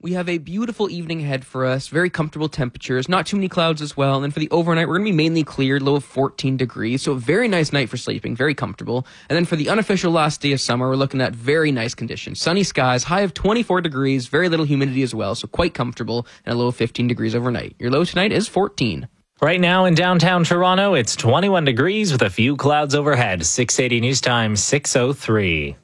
We have a beautiful evening ahead for us, very comfortable temperatures, not too many clouds as well. And then for the overnight, we're going to be mainly clear, low of 14 degrees. So a very nice night for sleeping, very comfortable. And then for the unofficial last day of summer, we're looking at very nice conditions. Sunny skies, high of 24 degrees, very little humidity as well. So quite comfortable, and a low of 15 degrees overnight. Your low tonight is 14. Right now in downtown Toronto, it's 21 degrees with a few clouds overhead. 680 News Time, 6:03.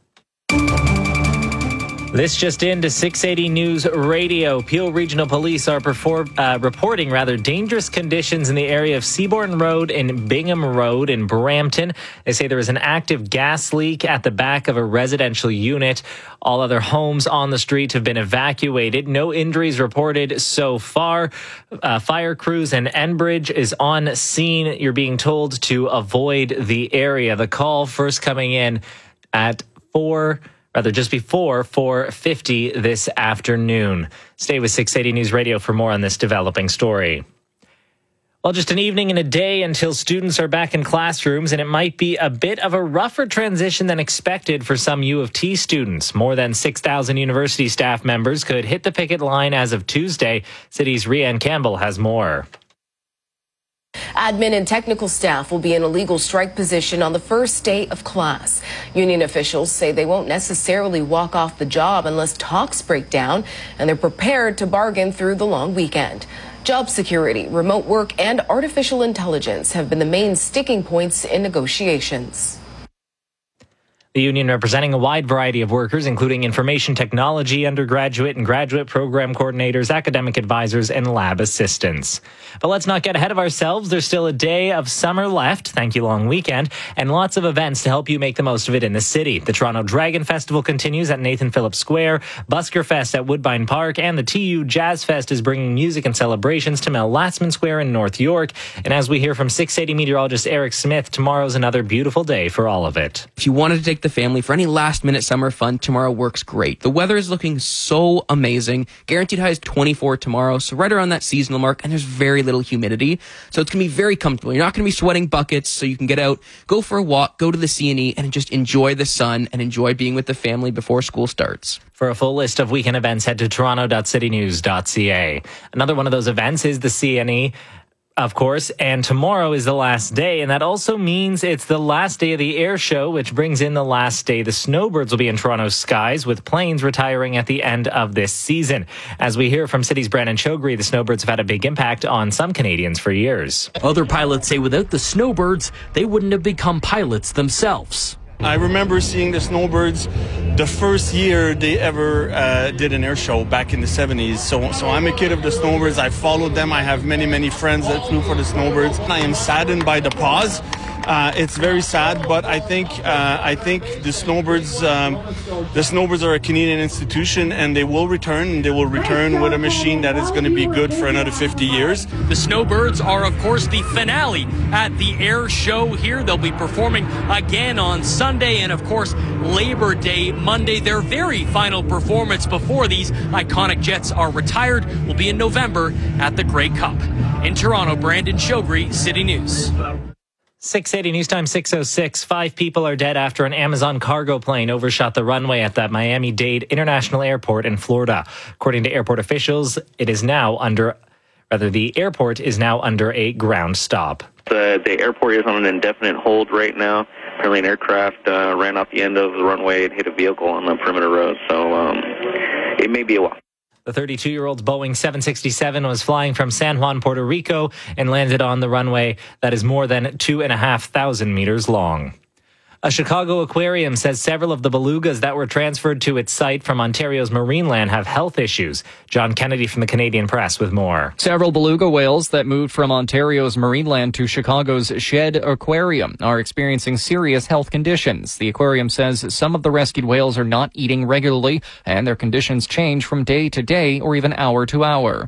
This just into 680 News Radio. Peel Regional Police are reporting dangerous conditions in the area of Seabourn Road and Bingham Road in Brampton. They say there is an active gas leak at the back of a residential unit. All other homes on the street have been evacuated. No injuries reported so far. Fire crews and Enbridge is on scene. You're being told to avoid the area. The call first coming in at just before 4:50 this afternoon. Stay with 680 News Radio for more on this developing story. Well, just an evening and a day until students are back in classrooms, and it might be a bit of a rougher transition than expected for some U of T students. More than 6,000 university staff members could hit the picket line as of Tuesday. City's Rianne Campbell has more. Admin and technical staff will be in a legal strike position on the first day of class. Union officials say they won't necessarily walk off the job unless talks break down, and they're prepared to bargain through the long weekend. Job security, remote work, and artificial intelligence have been the main sticking points in negotiations. The union representing a wide variety of workers, including information technology, undergraduate and graduate program coordinators, academic advisors, and lab assistants. But let's not get ahead of ourselves. There's still a day of summer left, thank you long weekend, and lots of events to help you make the most of it in the city. The Toronto Dragon Festival continues at Nathan Phillips Square, Busker Fest at Woodbine Park, and the TU Jazz Fest is bringing music and celebrations to Mel Latsman Square in North York. And as we hear from 680 meteorologist Eric Smith, tomorrow's another beautiful day for all of it. If you wanted to take the family for any last-minute summer fun, tomorrow works great. The weather is looking so amazing. Guaranteed high is 24 tomorrow, so right around that seasonal mark, and there's very little humidity. So it's going to be very comfortable. You're not going to be sweating buckets, so you can get out, go for a walk, go to the C&E, and just enjoy the sun and enjoy being with the family before school starts. For a full list of weekend events, head to toronto.citynews.ca. Another one of those events is the C&E, of course, and tomorrow is the last day, and that also means it's the last day of the air show, which brings in the last day the snowbirds will be in Toronto's skies, with planes retiring at the end of this season. As we hear from City's Brandon Chogri, the snowbirds have had a big impact on some Canadians for years. Other pilots say without the snowbirds, they wouldn't have become pilots themselves. I remember seeing the snowbirds the first year they ever did an air show back in the 70s. So I'm a kid of the snowbirds. I followed them. I have many friends that flew for the snowbirds. I am saddened by the pause. It's very sad, but I think the snowbirds are a Canadian institution, and they will return. And they will return with a machine that is going to be good for another 50 years. The snowbirds are, of course, the finale at the air show here. They'll be performing again on Sunday, and of course Labor Day Monday. Their very final performance before these iconic jets are retired will be in November at the Grey Cup. In Toronto, Brandon Chogri, City News. 680 News Time, 6:06. 5 people are dead after an Amazon cargo plane overshot the runway at the Miami-Dade International Airport in Florida. According to airport officials, the airport is now under a ground stop. The airport is on an indefinite hold right now. Apparently an aircraft ran off the end of the runway and hit a vehicle on the perimeter road, so it may be a while. The 32-year-old Boeing 767 was flying from San Juan, Puerto Rico, and landed on the runway that is more than 2,500 meters long. A Chicago aquarium says several of the belugas that were transferred to its site from Ontario's Marineland have health issues. John Kennedy from the Canadian Press with more. Several beluga whales that moved from Ontario's Marineland to Chicago's Shed Aquarium are experiencing serious health conditions. The aquarium says some of the rescued whales are not eating regularly, and their conditions change from day to day or even hour to hour.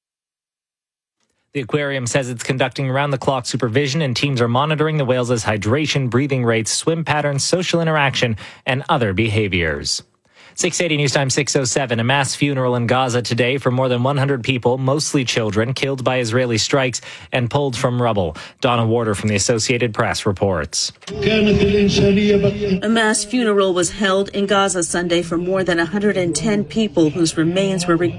The aquarium says it's conducting round-the-clock supervision, and teams are monitoring the whales' hydration, breathing rates, swim patterns, social interaction, and other behaviors. 680 News Time, 6:07. A mass funeral in Gaza today for more than 100 people, mostly children, killed by Israeli strikes and pulled from rubble. Donna Warder from the Associated Press reports. A mass funeral was held in Gaza Sunday for more than 110 people whose remains were